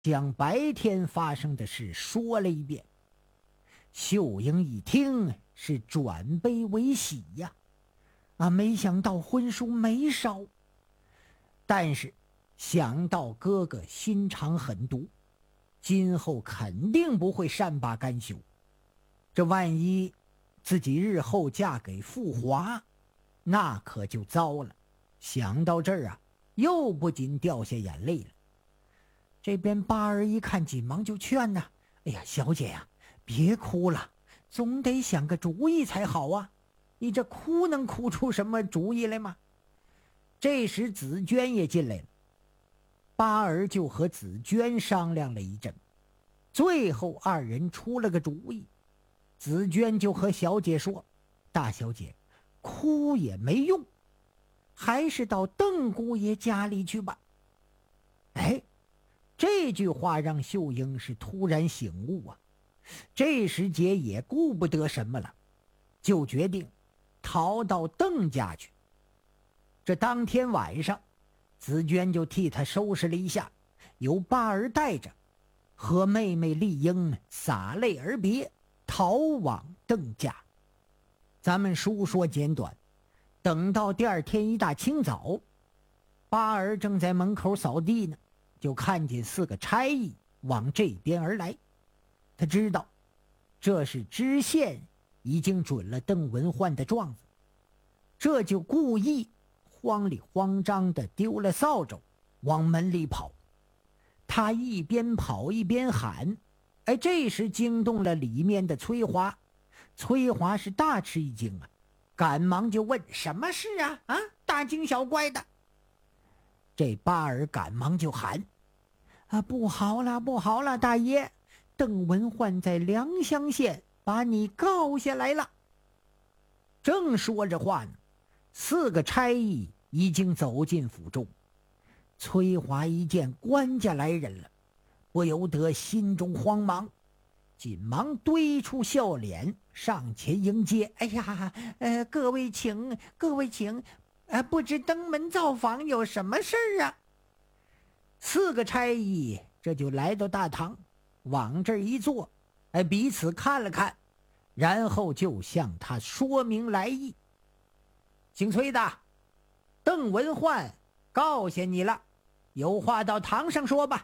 将白天发生的事说了一遍。秀英一听是转悲为喜呀，没想到婚书没烧，但是想到哥哥心肠狠毒，今后肯定不会善罢甘休，这万一自己日后嫁给富华，那可就糟了。想到这儿又不禁掉下眼泪了。这边八儿一看，紧忙就劝呐：“哎呀，小姐呀，别哭了，总得想个主意才好啊！你这哭能哭出什么主意来吗？”这时紫娟也进来了，八儿就和紫娟商量了一阵，最后二人出了个主意。紫娟就和小姐说：“大小姐，哭也没用，还是到邓姑爷家里去吧。”这句话让秀英是突然醒悟啊，这时节也顾不得什么了，就决定逃到邓家去。这当天晚上，紫娟就替他收拾了一下，由八儿带着，和妹妹丽英洒泪而别，逃往邓家。咱们书说简短，等到第二天一大清早，八儿正在门口扫地呢，就看见4个差役往这边而来。他知道这是知县已经准了邓文焕的状子，这就故意慌里慌张地丢了扫帚往门里跑。他一边跑一边喊，这时惊动了里面的崔华。崔华是大吃一惊啊，赶忙就问：“什么事啊？大惊小怪的。”这八儿赶忙就喊：“不好了，不好了，大爷，邓文焕在良乡县把你告下来了。”正说着话呢，4个差役已经走进府中。崔华一见官家来人了，不由得心中慌忙，紧忙堆出笑脸上前迎接：“哎呀，各位请，各位请，不知登门造访有什么事儿啊？”4个差役这就来到大堂，往这儿一坐，彼此看了看，然后就向他说明来意。“姓崔的，邓文焕告下你了，有话到堂上说吧。”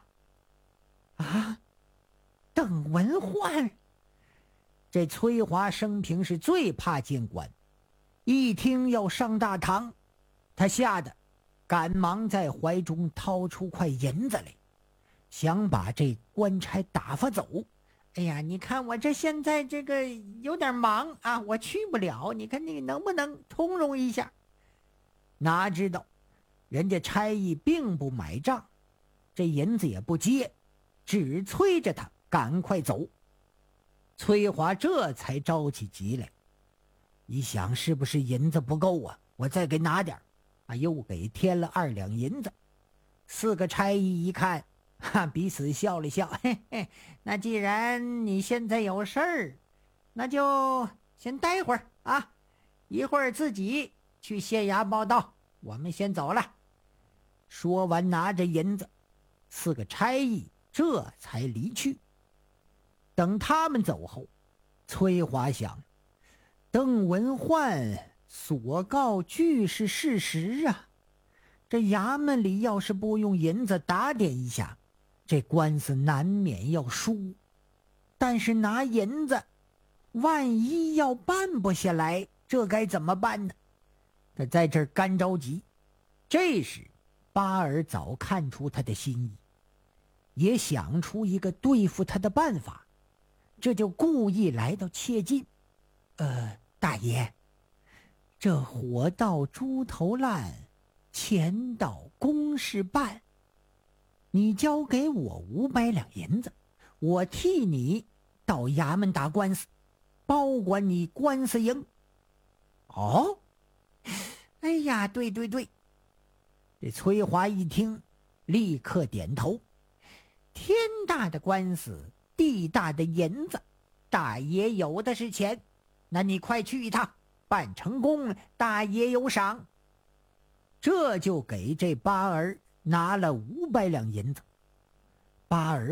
邓文焕？这崔华生平是最怕见官，一听要上大堂，他吓得赶忙在怀中掏出块银子来，想把这官差打发走。“哎呀，你看我这现在这个有点忙啊，我去不了，你看你能不能通融一下？”哪知道人家差役并不买账，这银子也不接，只催着他赶快走。崔华这才着起急来，一想是不是银子不够啊，我再给拿点又给添了2两银子。4个差役一看，彼此笑了笑：“嘿嘿，那既然你现在有事儿，那就先待会儿啊，一会儿自己去县衙报到，我们先走了。”说完拿着银子，4个差役这才离去。等他们走后，崔华想，邓文焕所告俱是事实啊，这衙门里要是不用银子打点一下，这官司难免要输。但是拿银子，万一要办不下来，这该怎么办呢？他在这儿干着急。这时八儿早看出他的心意，也想出一个对付他的办法，这就故意来到切近：“大爷，这火到猪头烂，钱到公事办，你交给我500两银子，我替你到衙门打官司，保管你官司赢。”“哦，哎呀，对对对。”这崔华一听，立刻点头：“天大的官司，地大的银子，大爷有的是钱，那你快去一趟，办成功，大爷有赏。”这就给这八儿拿了500两银子。八儿